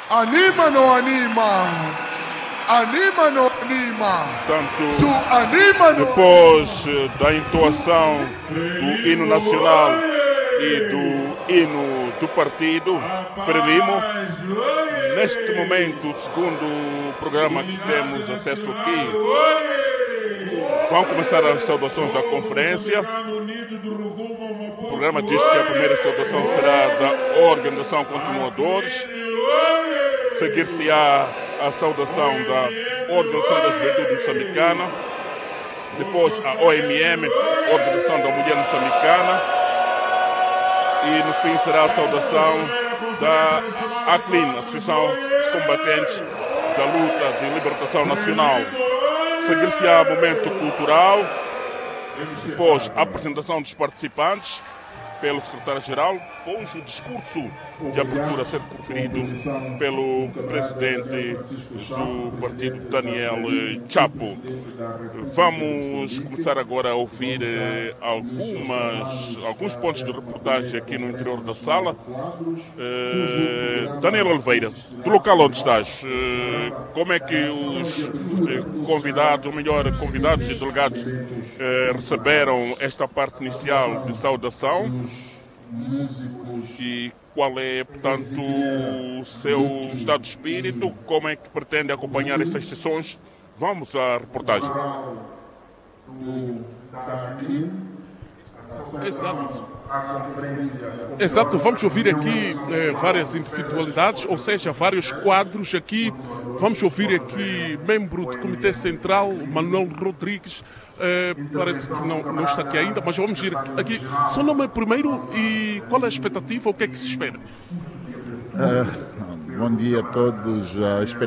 Anima, não anima? Anima, não anima? Portanto, Anima, não depois da entoação do hino nacional e do hino do partido Frelimo, neste momento, segundo o programa que temos acesso aqui, vão começar as saudações da conferência. O programa diz que a primeira saudação será da Organização Continuadores. Seguir-se-á a saudação da Organização da Juventude Moçambicana. Depois a OMM, Organização da Mulher Moçambicana. E no fim será a saudação da ACLIN, Associação dos Combatentes da Luta de Libertação Nacional. Seguir-se-á momento cultural, depois a apresentação dos participantes pelo secretário-geral, cujo discurso de abertura a ser proferido pelo presidente do partido, Daniel Chapo. Vamos começar agora a ouvir alguns pontos de reportagem aqui no interior da sala. Daniel Oliveira, do local onde estás, como é que os convidados, ou melhor, convidados e delegados receberam esta parte inicial de saudação? E qual é, portanto, o seu estado de espírito? Como é que pretende acompanhar estas sessões? Vamos à reportagem. Exato, vamos ouvir aqui várias individualidades, ou seja, vários quadros aqui. Vamos ouvir aqui membro do Comitê Central, Manuel Rodrigues. Parece que não está aqui ainda, mas vamos ir aqui. Seu nome primeiro e qual é a expectativa, o que é que se espera? Bom dia a todos. A expectativa